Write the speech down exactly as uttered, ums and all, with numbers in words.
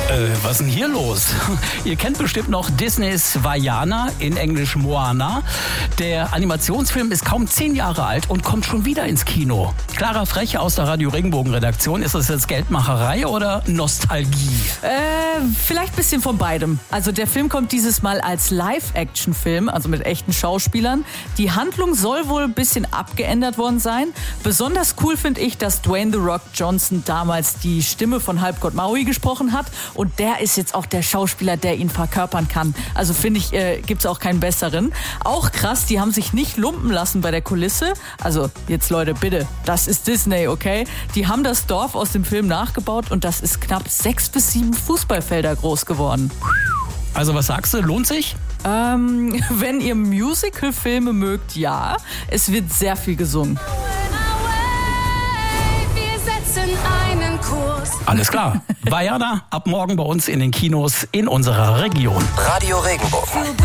Äh, was ist denn hier los? Ihr kennt bestimmt noch Disneys Vaiana, in Englisch Moana. Der Animationsfilm ist kaum zehn Jahre alt und kommt schon wieder ins Kino. Clara Frech aus der Radio Regenbogen-Redaktion. Ist das jetzt Geldmacherei oder Nostalgie? Äh, vielleicht ein bisschen von beidem. Also der Film kommt dieses Mal als Live-Action-Film, also mit echten Schauspielern. Die Handlung soll wohl ein bisschen abgeändert worden sein. Besonders cool finde ich, dass Dwayne The Rock Johnson damals die Stimme von Halbgott Maui gesprochen hat. Und der ist jetzt auch der Schauspieler, der ihn verkörpern kann. Also finde ich, äh, gibt's auch keinen besseren. Auch krass, die haben sich nicht lumpen lassen bei der Kulisse. Also jetzt Leute, bitte, das ist Disney, okay? Die haben das Dorf aus dem Film nachgebaut und das ist knapp sechs bis sieben Fußballfelder groß geworden. Also was sagst du, lohnt sich? Ähm, wenn ihr Musical-Filme mögt, ja. Es wird sehr viel gesungen. Alles klar. Vaiana ab morgen bei uns in den Kinos in unserer Region. Radio Regenbogen.